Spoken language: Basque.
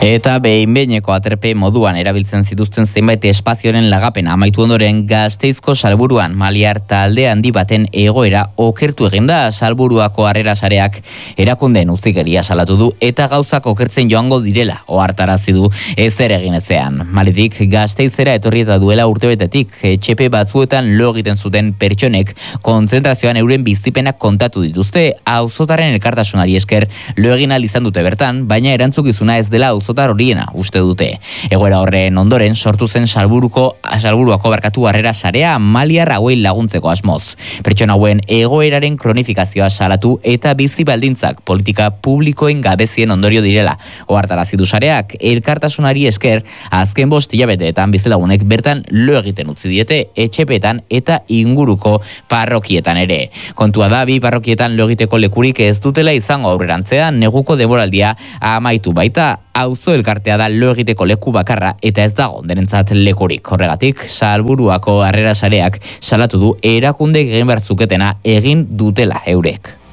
Eta behin-behineko aterpe moduan erabiltzen zituzten zenbait espazioaren lagapena amaitu ondoren Gasteizko Salburuan Maliar talde handi baten egoera okertu egin da. Salburuako harrera sareak erakundeen utzikeria salatu du eta gauzak okertzen joango direla ohartarazi du ezer egin ezean. Malitik Gasteizera etorri eta duela urtebetetik etxepe batzuetan lo egiten zuten pertsonek kontzentrazioan euren bizipenak kontatu dituzte. Auzotaren elkartasunari esker lo egin ahal izan dute bertan, baina erantzukizuna ez dela auzotar horiena uste dute. Egoera horren ondoren sortu zen Salburuako harrera sarea Maliar hauei laguntzeko asmoz. Pertsona hauen egoeraren kronifikazioa salatu eta bizi baldintzak politika publikoen gabezien ondorio direla ohartarazi du sareak. Elkartasunari esker azken 5 hilabeteetan bizilagunek bertan lo egiten utzi diete etxepetan eta inguruko parrokietan ere. Kontua da, bi parrokietan lo egiteko lekurik ez dutela izango aurrerantzean, neguko denboraldia amaitu baita. Auzo elkartea da lo egiteko leku bakarra eta ez dago denentzat lekurik. Horregatik, Salburuako harrera sareak salatu du erakunde egin behar zuketena egin dutela eurek.